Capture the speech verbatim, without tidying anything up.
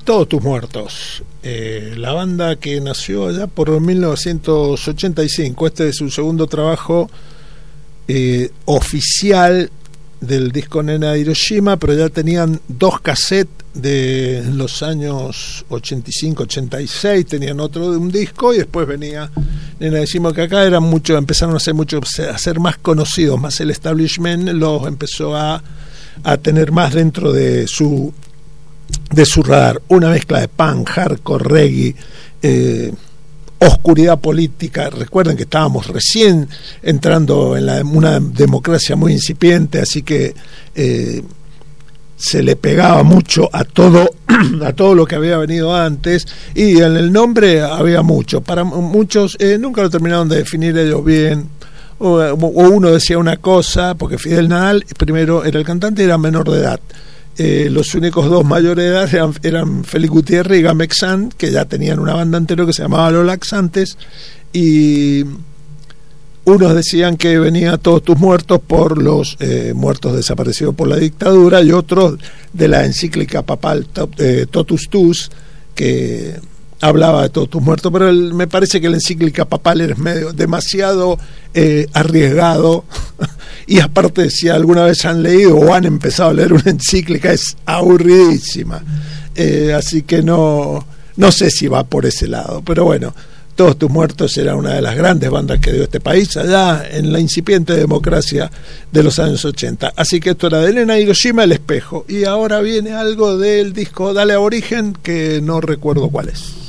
Todos tus muertos, eh, la banda que nació allá por mil novecientos ochenta y cinco. Este es su segundo trabajo eh, oficial del disco Nena de Hiroshima, pero ya tenían dos cassettes de los años ochenta y cinco ochenta y seis, tenían otro de un disco, y después venía Nena de Hiroshima, que acá eran mucho, empezaron a ser mucho, a ser más conocidos, más el establishment los empezó a, a tener más dentro de su de su radar. Una mezcla de punk, hardcore, reggae, eh, oscuridad política. Recuerden que estábamos recién entrando en la, una democracia muy incipiente, así que eh, se le pegaba mucho a todo a todo lo que había venido antes, y en el nombre había mucho. Para muchos eh, nunca lo terminaron de definir ellos bien, o, o uno decía una cosa, porque Fidel Nadal primero era el cantante y era menor de edad. Eh, los únicos dos mayores de edad eran, eran Félix Gutiérrez y Gamex San, que ya tenían una banda anterior que se llamaba Los Laxantes, y unos decían que venía Todos tus muertos por los eh, muertos desaparecidos por la dictadura, y otros de la encíclica papal eh, Totus Tus, que hablaba de todos tus muertos, pero el, me parece que la encíclica papal es medio demasiado eh, arriesgado, y aparte, si alguna vez han leído o han empezado a leer una encíclica, es aburridísima, eh, así que no no sé si va por ese lado, pero bueno, Todos tus muertos era una de las grandes bandas que dio este país allá en la incipiente democracia de los años ochenta. Así que esto era de Nena Hiroshima, El Espejo, y ahora viene algo del disco Dale Aborigen, que no recuerdo cuál es.